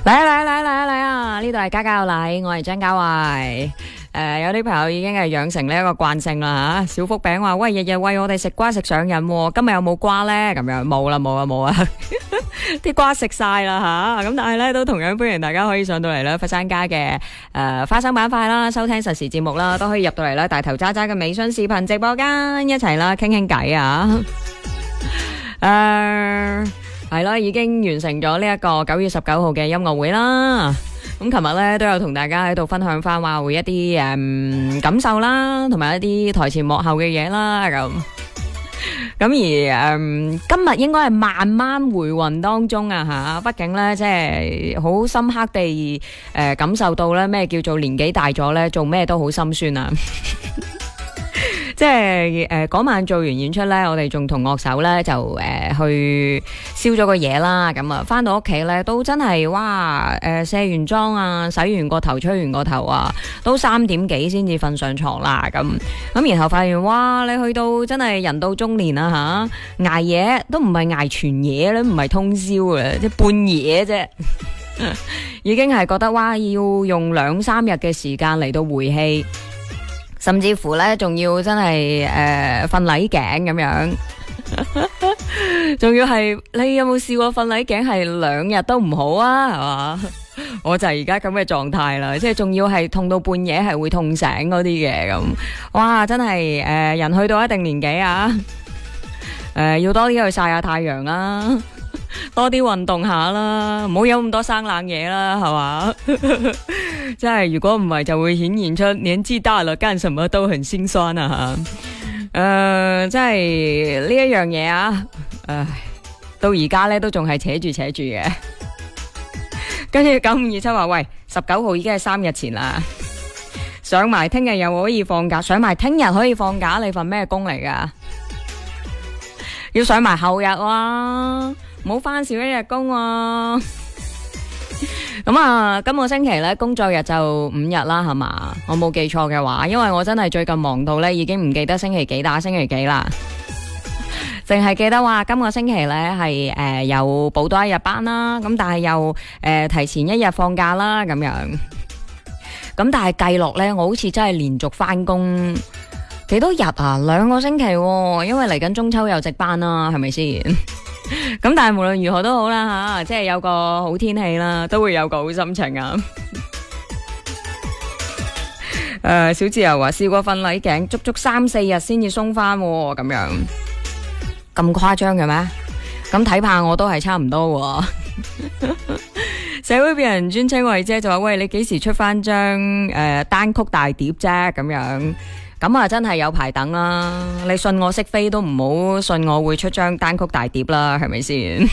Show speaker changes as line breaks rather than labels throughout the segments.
嚟啊！呢度係家家有禮，我係張家慧。有啲朋友已經係養成呢一個慣性啦吓。小福餅話：喂，日日喂我哋食瓜食上癮喎，今日有冇瓜呢？咁樣冇啦，啲瓜食晒啦吓。咁但係呢，都同樣歡迎大家可以上到嚟啦，佛山家嘅花生板塊啦，收聽實時節目啦，都可以入到嚟啦，大頭渣渣嘅微信視頻直播間一齊啦，傾傾偈啊！係啦，已經完成咗呢一個9月19號嘅音樂會啦。咁琴日咧都有同大家喺度分享翻話會一啲感受啦，同埋一啲台前幕後嘅嘢啦。咁而今日應該係慢慢回魂當中啊吓，畢竟咧即係好深刻地感受到咧咩叫做年紀大咗咧，做咩都好心酸啊！即係嗰晚做完演出咧，我哋仲同樂手咧就去燒咗個嘢啦。咁啊，翻到屋企咧都真係哇卸完妝啊，洗完個頭，吹完個頭啊，都3點幾先至瞓上床啦。咁然後發現哇，你去到真係人到中年啦吓，捱夜都唔係捱全夜咧，唔係通宵嘅，即係半夜啫。已經係覺得哇，要用2-3日嘅時間嚟到回氣。甚至乎咧，仲要真係瞓禮頸咁樣，仲要係你有冇試過瞓禮頸係2日都唔好啊？係嘛？我就係而家咁嘅狀態啦，即係仲要係痛到半夜係會痛醒嗰啲嘅咁，哇！真係人去到一定年紀啊，要多啲去曬下太陽啦。多啲運動下啦，唔好有咁多生冷嘢啦，係嘛？即係如果唔係就會顯現出年紀大了幹什麼都很心酸啊吓。即係呢一樣嘢啊，到而家咧都仲係扯住嘅。跟住9527話喂，19號已經係3日前啦，上埋聽日又可以放假，上埋聽日可以放假，你份咩工嚟噶？要上埋後日啊！唔好翻少一日工喎。咁啊，今個星期咧工作日就5日啦，係嘛？我冇記錯嘅話，因為我真係最近忙到咧，已經唔記得星期幾打星期幾啦，淨係記得話今個星期咧係又補多1日班啦，咁但係又提前1日放假啦，咁樣。咁但係計落咧，我好似真係連續翻工幾多日啊？2個星期喎，因為嚟緊中秋又值班啦，係咪先？咁但係無論如何都好啦吓，即係有個好天氣啦，都會有個好心情啊。小自由話試過瞓禮頸，足足3-4日先至鬆翻，咁樣咁誇張嘅咩？咁睇怕我都係差唔多。社會變人專稱慧姐就話：喂，你幾時出翻張單曲大碟啫？咁樣。咁啊，真係有排等啦！你信我識飛都唔好信我會出張單曲大碟啦，係咪先？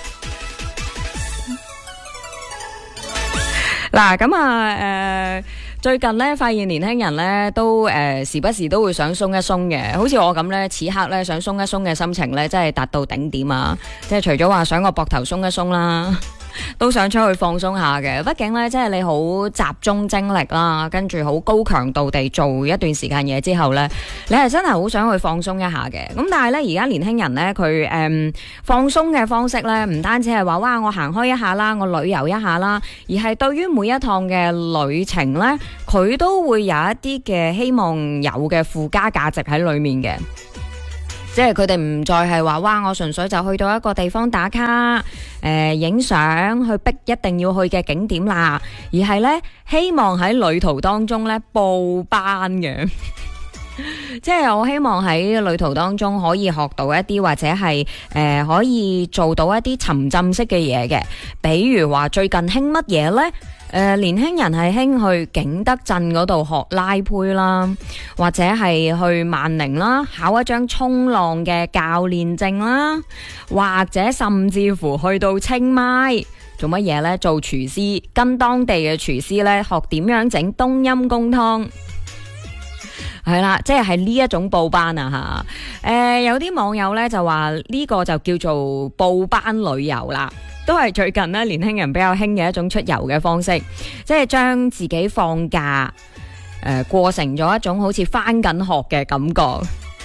嗱，咁啊，最近咧發現年輕人咧都時不時都會想鬆一鬆嘅，好似我咁咧，此刻咧想鬆一鬆嘅心情咧，真係達到頂點啊！即係除咗話想個膊頭鬆一鬆啦。都想出去放鬆下嘅，畢竟咧，即係你好集中精力啦，跟住好高強度地做一段時間嘢之後咧，你係真係好想去放鬆一下嘅。咁但係咧，而家年輕人咧，佢放鬆嘅方式咧，唔單止係話哇，我行開一下啦，我旅遊一下啦，而係對於每一趟嘅旅程咧，佢都會有一啲嘅希望有嘅附加價值喺裏面嘅。即係佢哋唔再係話哇，我純粹就去到一個地方打卡，影相去逼一定要去嘅景點啦，而係呢，希望喺旅途當中呢報班嘅。即係我希望喺旅途當中可以學到一啲或者係可以做到一啲沉浸式嘅嘢嘅，比如話最近興乜嘢呢？年輕人係興去景德鎮嗰度學拉胚啦，或者係去萬寧啦，考一張衝浪嘅教練證啦，或者甚至乎去到清邁做乜嘢呢？做廚師，跟當地嘅廚師呢學點樣整冬陰功湯。係啦，即係呢一種報班啊吓。有啲網友呢就話呢個就叫做報班旅遊啦。都係最近咧年輕人比較興嘅一種出遊嘅方式，即係將自己放假過成咗一種好似返緊學嘅感覺。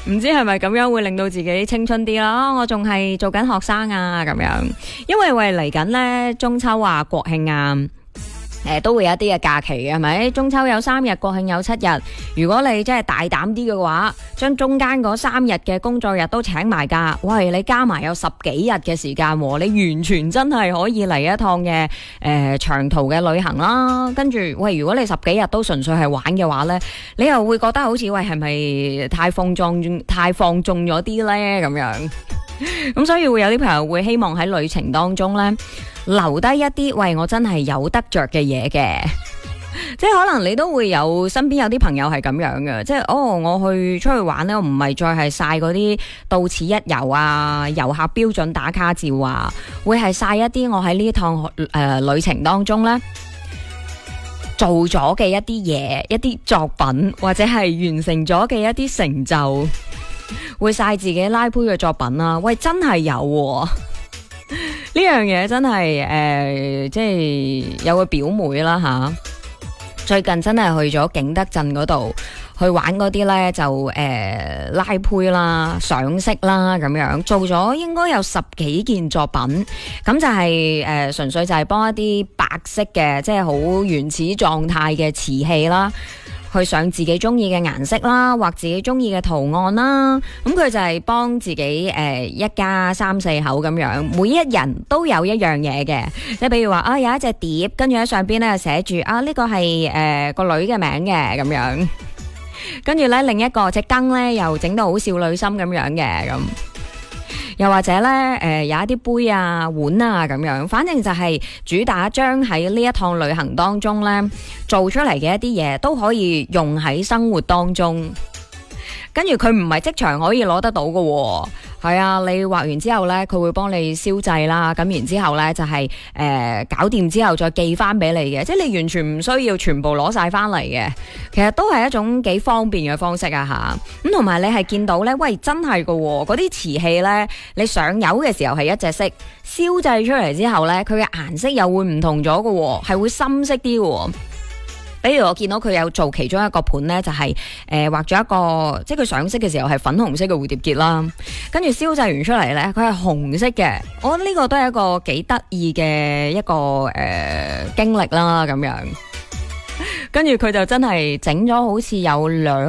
唔知係咪咁樣會令到自己青春啲啦？我仲係做緊學生啊，咁樣，因為喂嚟緊呢中秋啊、國慶啊。都會有一啲嘅假期嘅，係咪？中秋有3日，國慶有7日。如果你真係大膽啲嘅話，將中間嗰3日嘅工作日都請埋假，喂，你加埋有10幾日嘅時間，你完全真係可以嚟一趟嘅長途嘅旅行啦。跟住，喂，如果你10幾日都純粹係玩嘅話呢，你又會覺得好似喂係咪太放縱咗啲呢？咁樣。咁所以會有啲朋友會希望喺旅程當中呢，留低一啲喂我真係有得着嘅嘢嘅，即係可能你都會有身邊有啲朋友係咁樣嘅，即係我去出去玩呢，我唔係再係晒嗰啲到此一遊啊、遊客標準打卡照啊，會係晒一啲我喺呢趟旅程當中呢做咗嘅一啲嘢、一啲作品，或者係完成咗嘅一啲成就。會晒自己拉胚嘅作品啦，喂，真係有呢樣嘢，真係即係有個表妹啦吓，最近真係去咗景德鎮嗰度去玩嗰啲呢，就拉胚啦、上色啦咁樣，做咗應該有10幾件作品，咁就係純粹就係幫一啲白色嘅，即係好原始狀態嘅瓷器啦。去上自己中意嘅顏色啦，畫自己中意嘅圖案啦。咁佢就係幫自己一家3、4口咁樣，每一人都有一樣嘢嘅。即係比如話啊，有一隻碟，跟住喺上邊咧寫住啊呢個係個女嘅名嘅咁樣。跟住咧另一個隻羹咧又整到好少女心咁樣嘅咁。又或者咧，有一啲杯啊、碗啊咁樣，反正就係主打將喺呢一趟旅行當中咧做出嚟嘅一啲嘢，都可以用喺生活當中。跟住佢唔係即場可以攞得到嘅喎，係啊，你畫完之後呢，佢會幫你燒製啦，咁然之後呢就係搞掂之後再寄翻俾你嘅，即係你完全唔需要全部攞晒翻嚟嘅，其實都係一種幾方便嘅方式啊吓。咁同埋你係見到呢，喂，真係噶喎，嗰啲瓷器呢，你上油嘅時候係一隻色，燒製出嚟之後呢，佢嘅顏色又會唔同咗嘅喎，係會深色啲嘅。比如我見到佢有做其中一個盤呢，就係畫咗一個，即係佢上色嘅時候係粉紅色嘅蝴蝶結啦，跟住燒製完出嚟呢，佢係紅色嘅。我覺得呢個都係一個幾得意嘅一個經歷啦，咁樣。跟住佢就真係整咗好似有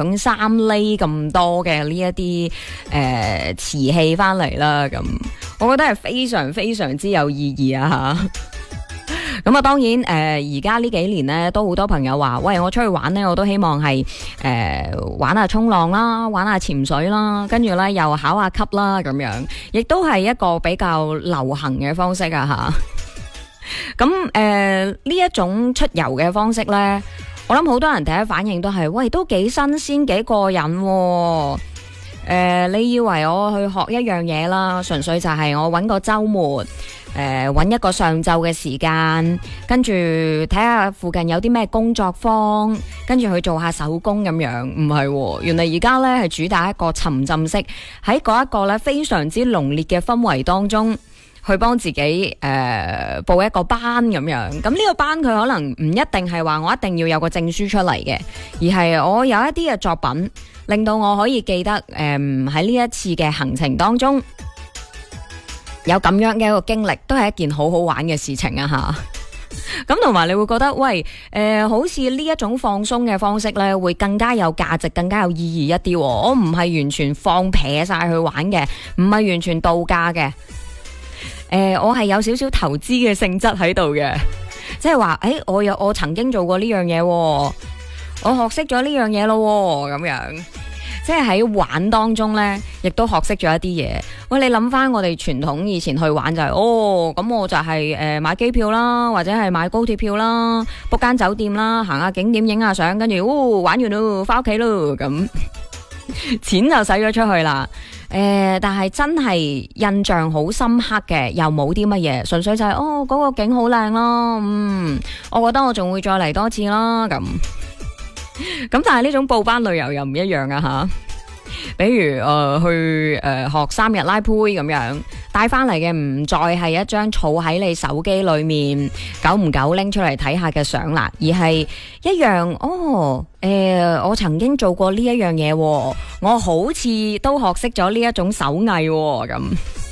2、3厘咁多嘅呢一啲瓷器翻嚟啦，咁我覺得係非常非常之有意義啊吓。咁啊，當然而家呢幾年呢，都好多朋友話，喂，我出去玩呢，我都希望係玩下衝浪啦，玩下潛水啦，跟住呢又考下級啦，咁樣，亦都係一個比較流行嘅方式啊吓。咁呢一種出遊嘅方式呢，我諗好多人第一反應都係，喂，都幾新鮮，幾過癮喎。你以為我去學一樣嘢啦，純粹就係我揾個週末，揾一個上晝嘅時間，跟住睇下附近有啲咩工作坊，跟住去做下手工咁樣。唔係喎，原來而家呢係主打一個沉浸式，喺嗰一個呢非常之濃烈嘅氛圍當中，去幫自己報一個班咁樣。咁呢個班佢可能唔一定係話我一定要有個證書出嚟嘅，而係我有一啲嘅作品，令到我可以記得喺呢一次嘅行程當中有咁樣嘅一個經歷，都係一件好好玩嘅事情啊吓。咁同埋你會覺得，喂，好似呢一種放鬆嘅方式呢，會更加有價值，更加有意義一啲。我唔係完全放撇晒去玩嘅，唔係完全度假嘅。我係有少少投資嘅性質喺度嘅，即係話，我曾經做過呢樣嘢，我學識咗呢樣嘢咯，咁樣，即係喺玩當中呢，亦都學識咗一啲嘢。喂，你諗翻我哋傳統以前去玩就係，咁我就係買機票啦，或者係買高鐵票啦，book間酒店啦，行下景點影下相，跟住玩完咯，翻屋企咯，咁錢就使咗出去啦。但係真係印象好深刻嘅，又冇啲乜嘢，純粹就係嗰個景好靚咯。我覺得我仲會再嚟多次啦。咁但係呢種報班旅遊又唔一樣啊吓。 比如去學3日拉胚咁樣，帶翻嚟嘅唔再係一張儲喺你手機裏面久唔久拎出嚟睇下嘅相啦，而係一樣我曾經做過呢一樣嘢，我好似都學識咗呢一種手藝咁。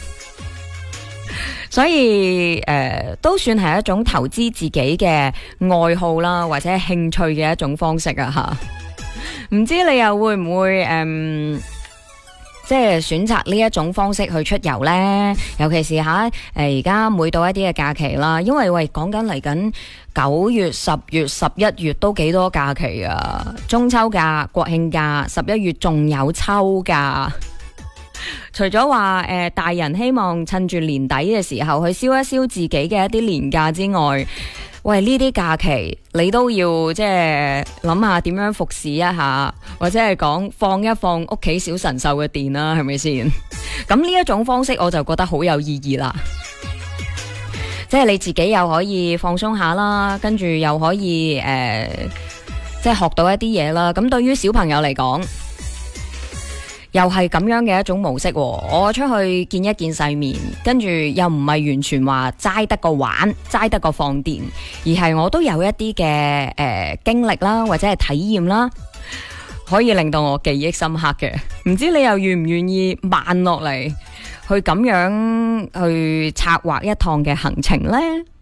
所以都算係一種投資自己嘅愛好啦，或者係興趣嘅一種方式啊吓。唔知你又會唔會即係選擇呢一種方式去出遊呢？尤其是而家每到一啲嘅假期啦，因為講緊嚟緊9月、10月、11月都幾多假期啊！中秋假、國慶假，11月仲有秋假。除咗話大人希望趁住年底嘅時候去燒一燒自己嘅一啲年假之外，喂，呢啲假期你都要即係諗下點樣服侍一下，或者係講放一放屋企小神獸嘅電啦，係咪先？咁呢一種方式我就覺得好有意義啦，即係你自己又可以放鬆下啦，跟住又可以即係學到一啲嘢啦。咁對於小朋友嚟講，又係咁樣嘅一種模式，我出去見一見世面，跟住又唔係完全話齋得個玩，齋得個放電，而係我都有一啲嘅經歷啦，或者係體驗啦，可以令到我記憶深刻嘅。唔知你又願唔願意慢落嚟去咁樣去策劃一趟嘅行程呢？